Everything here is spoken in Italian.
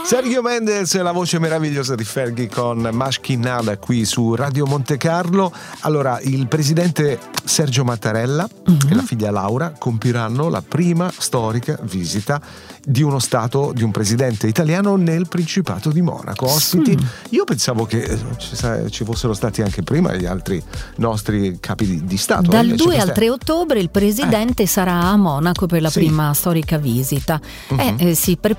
Sergio Mendes, la voce meravigliosa di Fergie con Mashkinada qui su Radio Monte Carlo. Allora, il presidente Sergio Mattarella e la figlia Laura compiranno la prima storica visita di uno stato, di un presidente italiano nel Principato di Monaco. Ospiti, io pensavo che ci fossero stati anche prima gli altri nostri capi di Stato. Dal 2 al 3 ottobre il presidente sarà a Monaco per la prima storica visita. Si